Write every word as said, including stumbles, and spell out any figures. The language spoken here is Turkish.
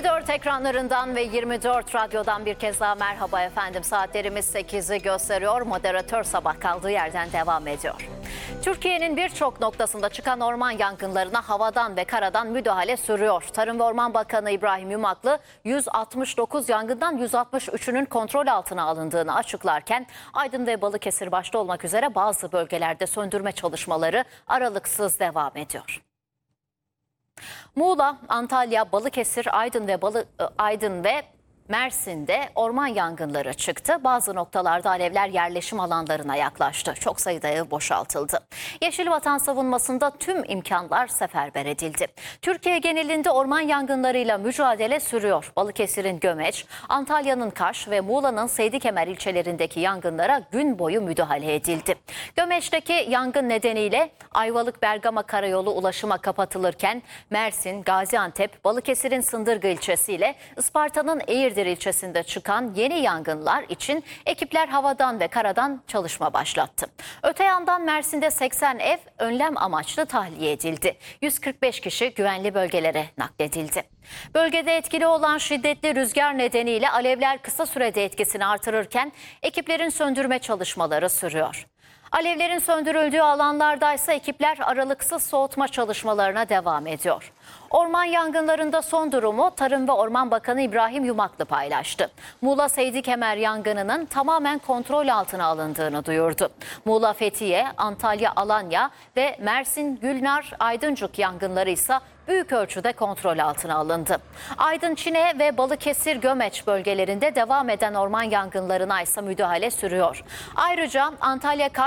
yirmi dört ekranlarından ve yirmi dört radyodan bir kez daha merhaba efendim. Saatlerimiz sekizi gösteriyor. Moderatör sabah kaldığı yerden devam ediyor. Türkiye'nin birçok noktasında çıkan orman yangınlarına havadan ve karadan müdahale sürüyor. Tarım ve Orman Bakanı İbrahim Yumaklı yüz altmış dokuz yangından yüz altmış üçünün kontrol altına alındığını açıklarken Aydın ve Balıkesir başta olmak üzere bazı bölgelerde söndürme çalışmaları aralıksız devam ediyor. Muğla, Antalya, Balıkesir, Aydın ve Balı Aydın ve Mersin'de orman yangınları çıktı. Bazı noktalarda alevler yerleşim alanlarına yaklaştı. Çok sayıda ev boşaltıldı. Yeşil Vatan savunmasında tüm imkanlar seferber edildi. Türkiye genelinde orman yangınlarıyla mücadele sürüyor. Balıkesir'in Gömeç, Antalya'nın Kaş ve Muğla'nın Seydikemer ilçelerindeki yangınlara gün boyu müdahale edildi. Gömeç'teki yangın nedeniyle Ayvalık-Bergama karayolu ulaşıma kapatılırken Mersin, Gaziantep, Balıkesir'in Sındırgı ilçesiyle Isparta'nın Eğirdir ilçesinde çıkan yeni yangınlar için ekipler havadan ve karadan çalışma başlattı. Öte yandan Mersin'de seksen ev önlem amaçlı tahliye edildi. yüz kırk beş kişi güvenli bölgelere nakledildi. Bölgede etkili olan şiddetli rüzgar nedeniyle alevler kısa sürede etkisini artırırken ekiplerin söndürme çalışmaları sürüyor. Alevlerin söndürüldüğü alanlardaysa ekipler aralıksız soğutma çalışmalarına devam ediyor. Orman yangınlarında son durumu Tarım ve Orman Bakanı İbrahim Yumaklı paylaştı. Muğla Seydikemer yangınının tamamen kontrol altına alındığını duyurdu. Muğla Fethiye, Antalya Alanya ve Mersin Gülnar Aydıncık yangınları ise büyük ölçüde kontrol altına alındı. Aydın Çine ve Balıkesir Gömeç bölgelerinde devam eden orman yangınlarına ise müdahale sürüyor. Ayrıca Antalya